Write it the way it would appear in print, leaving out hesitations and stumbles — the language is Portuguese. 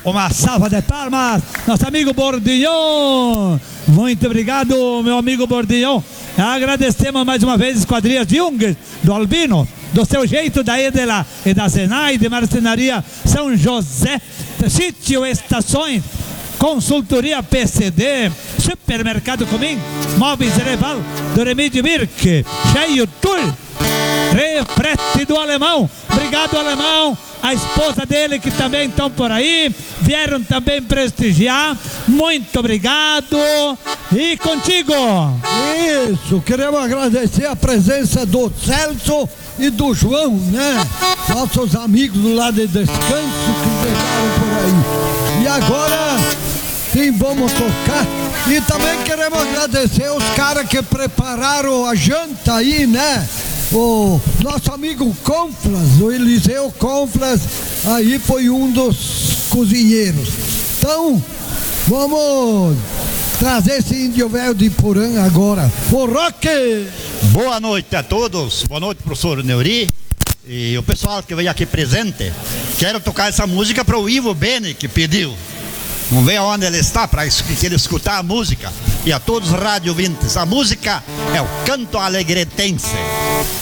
Uma salva de palmas, nosso amigo Bordinhão. Muito obrigado, meu amigo Bordinhão. Agradecemos mais uma vez Esquadrias Jung, do Albino, do seu jeito da Edela e da Zenai, de Marcenaria São José, Sítio Estações, Consultoria PCD, Supermercado Comim, Móveis Reval, do Remídio Mirk, Cheio Tour, Refrete do Alemão. Obrigado, Alemão. A esposa dele que também estão por aí, vieram também prestigiar. Muito obrigado. E contigo. Isso, queremos agradecer a presença do Celso e do João, né? Nossos amigos do lado de descanso que chegaram por aí. E agora, sim, vamos tocar. E também queremos agradecer os caras que prepararam a janta aí, né? O nosso amigo Conflas, o Eliseu Conflas, aí foi um dos cozinheiros. Então, vamos trazer esse índio velho de Porã agora. O Roque! Boa noite a todos, boa noite, professor Neuri e o pessoal que veio aqui presente. Quero tocar essa música para o Ivo Bene, que pediu. Vamos ver onde ele está para ele escutar a música. E a todos os rádio ouvintes, a música é o Canto Alegretense.